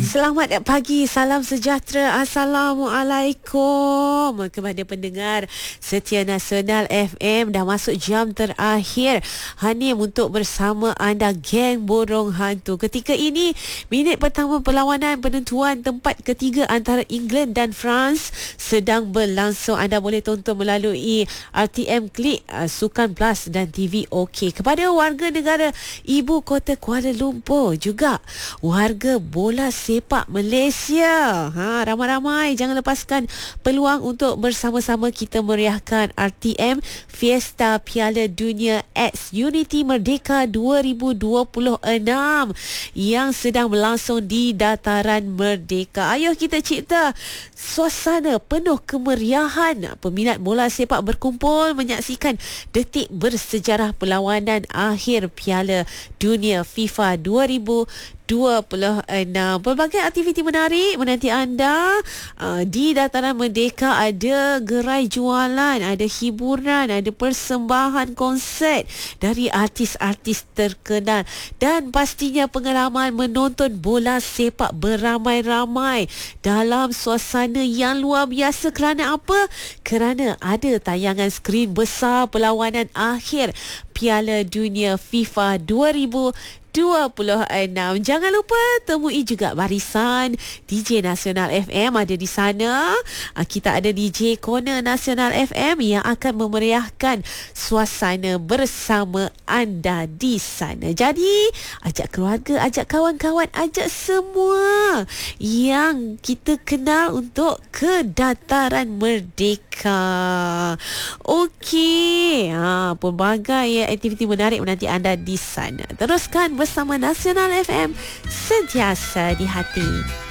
Selamat pagi, salam sejahtera. Assalamualaikum kepada pendengar setia Nasional FM. Dah masuk jam terakhir Hanim untuk bersama anda, geng Borong Hantu. Ketika ini minit pertama perlawanan penentuan tempat ketiga antara England dan France sedang berlangsung. Anda boleh tonton melalui RTM Klik, Sukan Plus dan TV OK. Kepada warga negara ibu kota Kuala Lumpur, juga warga bola sepak Malaysia, ramai-ramai jangan lepaskan peluang untuk bersama-sama kita meriahkan RTM Fiesta Piala Dunia X Unity Merdeka 2026 yang sedang berlangsung di Dataran Merdeka. Ayuh kita cipta suasana penuh kemeriahan. Peminat bola sepak berkumpul menyaksikan detik bersejarah perlawanan akhir Piala Dunia FIFA 2026. Pelbagai aktiviti menarik menanti anda. Di Dataran Merdeka ada gerai jualan, ada hiburan, ada persembahan konsert dari artis-artis terkenal dan pastinya pengalaman menonton bola sepak beramai-ramai dalam suasana yang luar biasa. Kerana apa? Kerana ada tayangan skrin besar perlawanan akhir Piala Dunia FIFA 2026. Jangan lupa temui juga barisan DJ Nasional FM ada di sana. Kita ada DJ Corner Nasional FM yang akan memeriahkan suasana bersama anda di sana. Jadi ajak keluarga, ajak kawan-kawan, ajak semua yang kita kenal untuk ke Dataran Merdeka. Okey, pelbagai aktiviti menarik menanti anda di sana. Teruskan bersama Nasional FM, sentiasa di hati.